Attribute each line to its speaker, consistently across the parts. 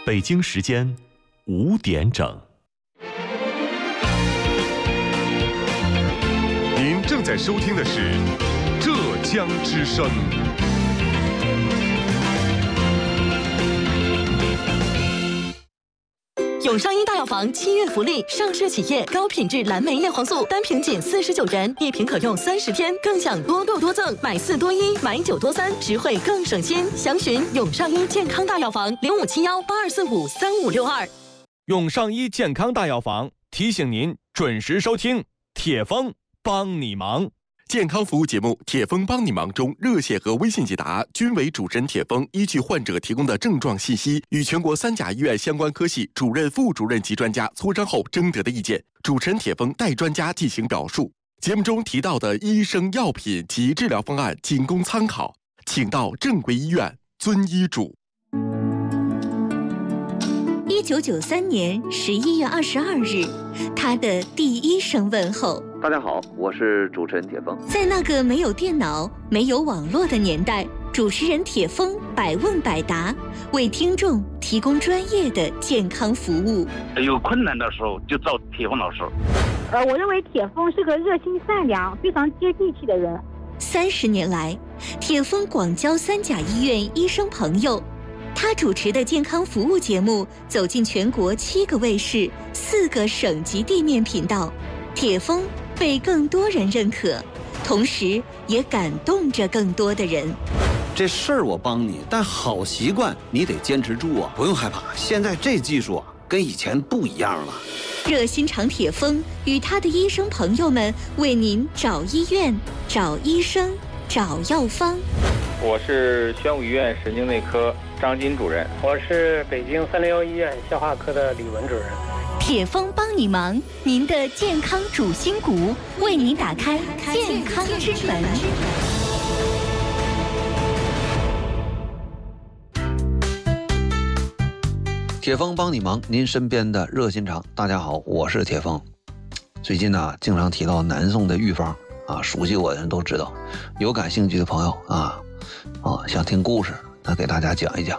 Speaker 1: 北京时间5点整。
Speaker 2: 您正在收听的是浙江之声。
Speaker 3: 永上医大药房7月福利，上市企业高品质蓝莓叶黄素单瓶仅49元，1瓶可用30天，更享多购多赠，买4多1，买9多3，实惠更省心。详询永上医健康大药房057182453562。
Speaker 4: 永上医健康大药房提醒您准时收听铁峰帮你忙。
Speaker 2: 健康服务节目《铁峰帮你忙》中，热线和微信解答均为主持人铁峰依据患者提供的症状信息，与全国3甲医院相关科系主任、副主任级专家磋商后征得的意见，主持人铁峰代专家进行表述。节目中提到的医生、药品及治疗方案仅供参考，请到正规医院遵医嘱。
Speaker 5: 1993年11月22日，他的第一声问候。
Speaker 6: 大家好，我是主持人铁峰。
Speaker 5: 在那个没有电脑、没有网络的年代，主持人铁峰百问百答，为听众提供专业的健康服务。
Speaker 7: 有困难的时候就找铁峰老师。
Speaker 8: 我认为铁峰是个热心善良、非常接地气的人。
Speaker 5: 30年来，铁峰广交3甲医院医生朋友。他主持的健康服务节目走进全国7个卫视、4个省级地面频道，铁峰被更多人认可，同时也感动着更多的人。
Speaker 9: 这事儿我帮你，但好习惯你得坚持住啊！不用害怕，现在这技术啊跟以前不一样了。
Speaker 5: 热心肠铁峰与他的医生朋友们为您找医院、找医生、找药方。
Speaker 10: 我是宣武医院神经内科张金主任。
Speaker 11: 我是北京301医院消化科的李文主任。
Speaker 5: 铁峰帮你忙，您的健康主心骨，为您打开健康之门。
Speaker 9: 铁峰帮你忙，您身边的热心肠。大家好，我是铁峰。最近呢，经常提到南宋的御方啊，熟悉我的人都知道。有感兴趣的朋友想听故事，那给大家讲一讲。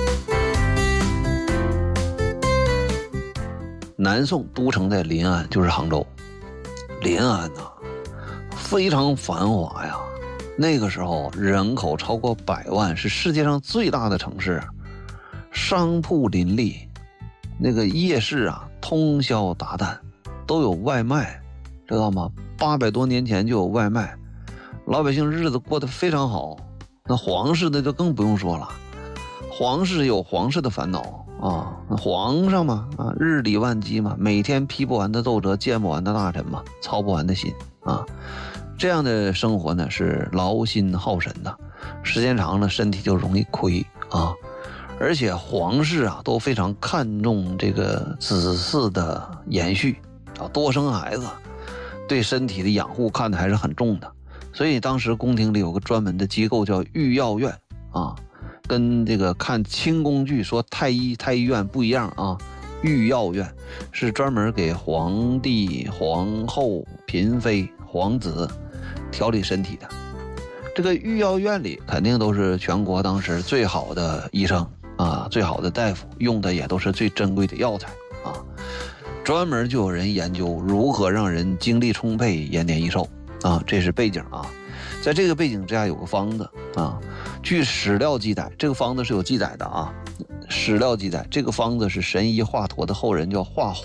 Speaker 9: 南宋都城在临安，就是杭州。临安非常繁华呀，那个时候人口超过100万，是世界上最大的城市，商铺林立，那个夜市通宵达旦，都有外卖，知道吗？800多年前就有外卖，老百姓日子过得非常好。那皇室的就更不用说了，皇室有皇室的烦恼那皇上嘛日理万机嘛，每天批不完的奏折，见不完的大臣嘛，操不完的心这样的生活呢是劳心耗神的，时间长了身体就容易亏而且皇室都非常看重这个子嗣的延续多生孩子，对身体的养护看得还是很重的。所以当时宫廷里有个专门的机构叫御药院跟这个看清宫剧说太医院不一样御药院是专门给皇帝、皇后、嫔妃、皇子调理身体的。这个御药院里肯定都是全国当时最好的医生最好的大夫，用的也都是最珍贵的药材专门就有人研究如何让人精力充沛、延年益寿这是背景在这个背景之下有个方子据史料记载，这个方子是有记载的史料记载这个方子是神医华佗的后人叫华